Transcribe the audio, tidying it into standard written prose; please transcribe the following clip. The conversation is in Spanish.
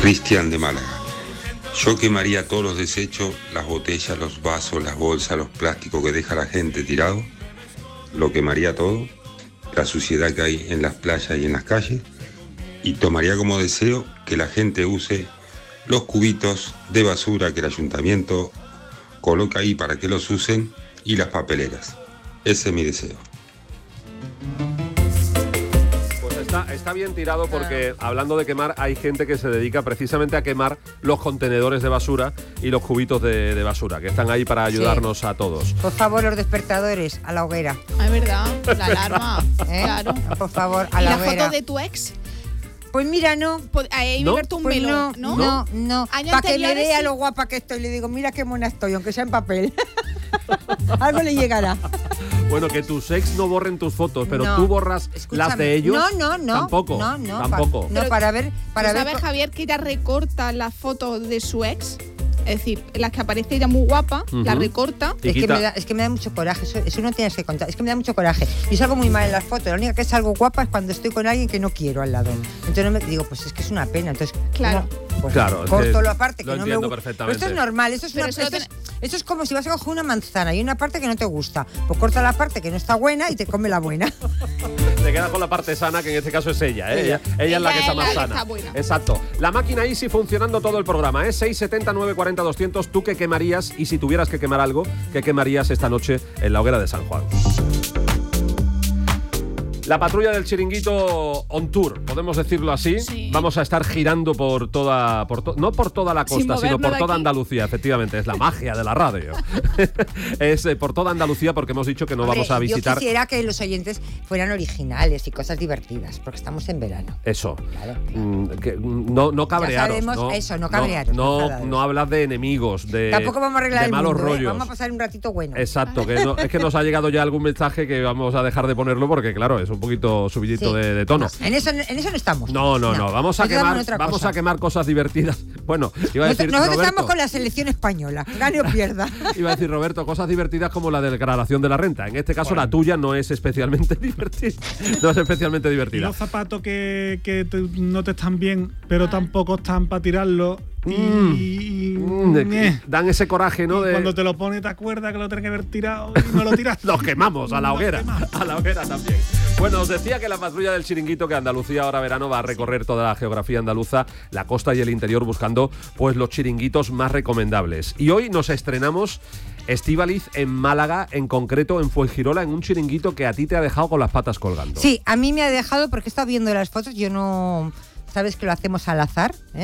Cristian de Málaga. Yo quemaría todos los desechos, las botellas, los vasos, las bolsas, los plásticos que deja la gente tirado. Lo quemaría todo, la suciedad que hay en las playas y en las calles. Y tomaría como deseo que la gente use los cubitos de basura que el ayuntamiento coloca ahí para que los usen y las papeleras. Ese es mi deseo. Está bien tirado porque, hablando de quemar, hay gente que se dedica precisamente a quemar los contenedores de basura y los cubitos de basura, que están ahí para ayudarnos a todos. Por favor, los despertadores, a la hoguera. Es verdad, la alarma. Claro. Por favor, a la hoguera. ¿Y la foto de tu ex? Pues mira, no. Ahí ¿No? verte un Pues melón, no. Para que me vea lo guapa que estoy, le digo, mira qué mona estoy, aunque sea en papel. Algo le llegará. Bueno, que tus ex no borren tus fotos, pero No. tú borras las de ellos. No. Tampoco. Tampoco. No, para ver. ¿Sabes, Javier, que ella recorta las fotos de su ex? Es decir, las que aparece ella muy guapa, la recorta. Y es que me da mucho coraje, eso no tienes que contar, es que me da mucho coraje. Yo salgo muy mal en las fotos, la única que salgo guapa es cuando estoy con alguien que no quiero al lado. Entonces no me digo, pues es que es una pena, entonces claro. Pues claro, corto la parte que lo no me entiendo gusta. perfectamente. Pero esto es normal, esto es como si vas a coger una manzana y una parte que no te gusta. Pues corta la parte que no está buena y te come la buena. Te quedas con la parte sana, que en este caso es ella, ¿eh? Ella es la que está más sana. Exacto. La máquina Easy funcionando todo el programa, ¿eh? 670 940 200. ¿Tú qué quemarías? Y si tuvieras que quemar algo, ¿qué quemarías esta noche en la hoguera de San Juan? La patrulla del Chiringuito on tour, podemos decirlo así. Sí. Vamos a estar girando por toda, no por toda la costa, sino por toda Andalucía. Efectivamente, es la magia de la radio. Es por toda Andalucía, porque hemos dicho que no vamos a visitar. Yo quisiera que los oyentes fueran originales y cosas divertidas, porque estamos en verano. Eso. Claro. Que no cabrearos. Ya sabemos eso, no cabrearos. No hablas de enemigos, de tampoco vamos a arreglar de el malos mundo, rollos. Vamos a pasar un ratito bueno. Exacto, es que nos ha llegado ya algún mensaje que vamos a dejar de ponerlo porque, claro, es un poquito subidito de tono. No, en eso no estamos. No. Vamos a quemar cosas divertidas. Bueno, iba a decir nosotros Roberto, estamos con la selección española, gane o pierda. Iba a decir, Roberto, cosas divertidas como la declaración de la renta. En este caso, la tuya no es especialmente divertida. Y los zapatos que no te están bien, pero tampoco están para tirarlos. Dan ese coraje, ¿no? Cuando te lo pones te acuerdas que lo tienes que haber tirado y no lo tiraste. Los quemamos a la hoguera. A la hoguera también. Bueno, os decía que la patrulla del Chiringuito, que Andalucía ahora verano va a recorrer toda la geografía andaluza, la costa y el interior, buscando pues los chiringuitos más recomendables. Y hoy nos estrenamos, Estíbaliz, en Málaga, en concreto en Fuengirola, en un chiringuito que a ti te ha dejado con las patas colgando. Sí, a mí me ha dejado porque he estado viendo las fotos, yo no... Sabes que lo hacemos al azar,